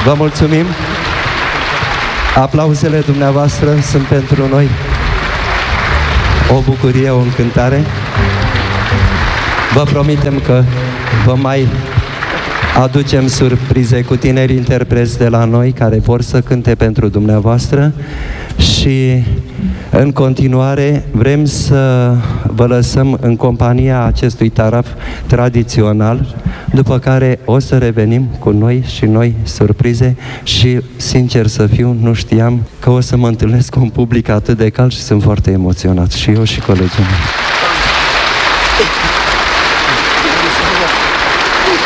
Vă mulțumim. Aplauzele dumneavoastră sunt pentru noi o bucurie, o încântare. Vă promitem că vă mai aducem surprize cu tineri interpreți de la noi care vor să cânte pentru dumneavoastră și în continuare vrem să vă lăsăm în compania acestui taraf tradițional, după care o să revenim cu noi și noi surprize și, sincer să fiu, nu știam că o să mă întâlnesc cu un public atât de cald și sunt foarte emoționat, și eu și colegii mei.